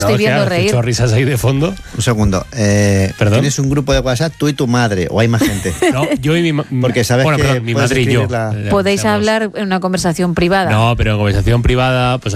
Estoy viendo reír. He hecho risas ahí de fondo. Un segundo. ¿Perdón? ¿Tienes un grupo de WhatsApp tú y tu madre o hay más gente? No, yo y mi Porque sabes que perdón, mi puedes madre y yo. escribir Podéis Digamos. hablar en una conversación privada. No, pero en conversación privada, pues